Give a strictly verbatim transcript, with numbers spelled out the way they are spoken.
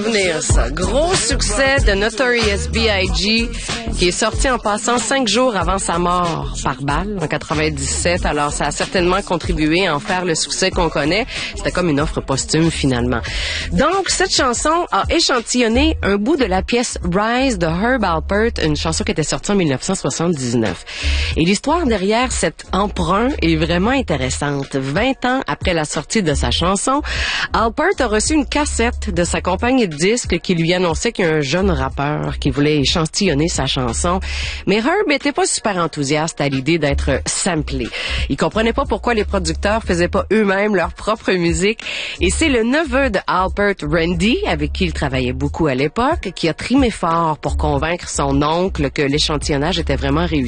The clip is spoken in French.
Venir ça. Gros succès de Notorious B I G qui est sorti en passant cinq jours avant sa mort par balle en quatre-vingt-dix-sept. Alors, ça a certainement contribué à en faire le succès qu'on connaît. C'était comme une offre posthume, finalement. Donc, cette chanson a échantillonné un bout de la pièce Rise de Herb Alpert, une chanson qui était sortie en dix-neuf cent soixante-dix-neuf. Et l'histoire derrière cet emprunt est vraiment intéressante. vingt ans après la sortie de sa chanson, Alpert a reçu une cassette de sa compagnie de disques qui lui annonçait qu'il y a un jeune rappeur qui voulait échantillonner sa chanson. Mais Herb n'était pas super enthousiaste à l'idée d'être samplé. Il comprenait pas pourquoi les producteurs faisaient pas eux-mêmes leur propre musique. Et c'est le neveu de Alpert, Randy, avec qui il travaillait beaucoup à l'époque, qui a trimé fort pour convaincre son oncle que l'échantillonnage était vraiment réussi.